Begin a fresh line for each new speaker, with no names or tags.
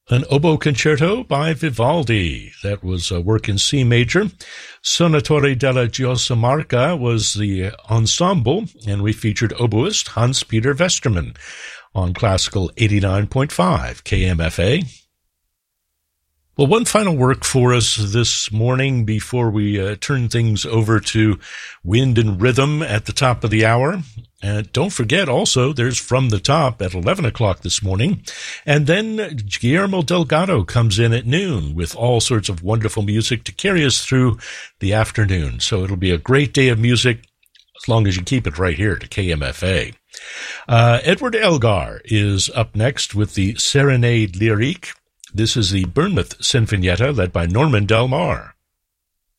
An oboe concerto by Vivaldi. That was a work in C major. Sonatore della Giosamarca was the ensemble, and we featured oboist Hans-Peter Westermann on Classical 89.5 KMFA. Well, one final work for us this morning before we turn things over to Wind and Rhythm at the top of the hour. And don't forget also, there's From the Top at 11 o'clock this morning. And then Guillermo Delgado comes in at noon with all sorts of wonderful music to carry us through the afternoon. So it'll be a great day of music as long as you keep it right here to KMFA. Edward Elgar is up next with the Serenade Lyrique. This is the Bournemouth Sinfonietta led by Norman Del Mar.